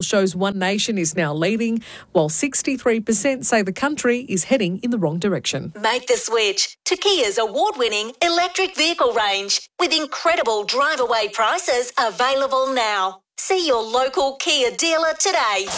shows One Nation is now leading, while 63% say the country is heading in the wrong direction. Make the switch to Kia's award-winning electric vehicle range with incredible drive-away prices available now. See your local Kia dealer today.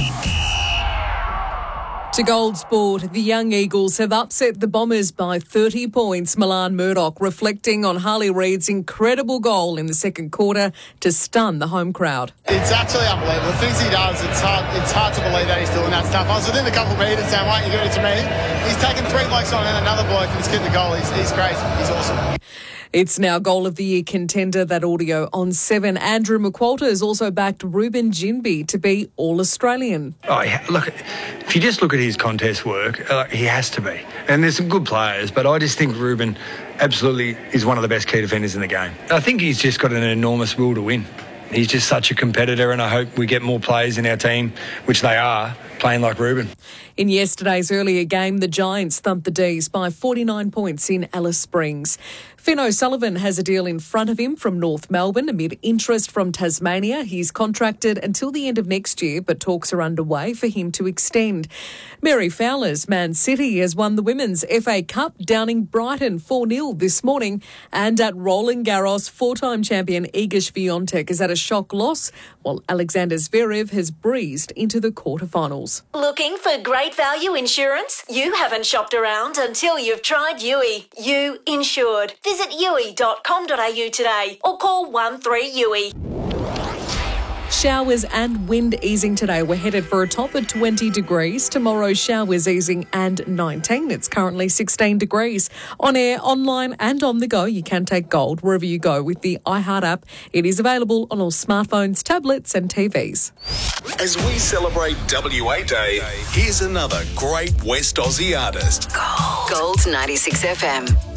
To Gold Sport, the Young Eagles have upset the Bombers by 30 points. Milan Murdoch reflecting on Harley Reid's incredible goal in the second quarter to stun the home crowd. It's actually unbelievable. The things he does, it's hard to believe that he's doing that stuff. I was within a couple of metres saying, why aren't you doing it to me? He's taken 3 blokes on and another bloke and he's kicked the goal. He's great. He's awesome. It's now Goal of the Year contender, that audio on 7. Andrew McQualter has also backed Ruben Ginbey to be All-Australian. Oh, yeah, look, if you just look at his contest work, he has to be. And there's some good players, but I just think Ruben absolutely is one of the best key defenders in the game. I think he's just got an enormous will to win. He's just such a competitor, and I hope we get more players in our team, which they are, playing like Ruben. In yesterday's earlier game, the Giants thumped the D's by 49 points in Alice Springs. Finn O'Sullivan has a deal in front of him from North Melbourne amid interest from Tasmania. He's contracted until the end of next year, but talks are underway for him to extend. Mary Fowler's Man City has won the Women's FA Cup, downing Brighton 4-0 this morning. And at Roland Garros, 4-time champion Iga Swiatek has had a shock loss, while Alexander Zverev has breezed into the quarterfinals. Looking for great value insurance? You haven't shopped around until you've tried Yui. You insured. Visit yui.com.au today or call 13-YUI. Showers and wind easing today. We're headed for a top of 20 degrees. Tomorrow, showers easing and 19. It's currently 16 degrees. On air, online and on the go, you can take Gold wherever you go with the iHeart app. It is available on all smartphones, tablets and TVs. As we celebrate WA Day, here's another great West Aussie artist. Gold 96 FM.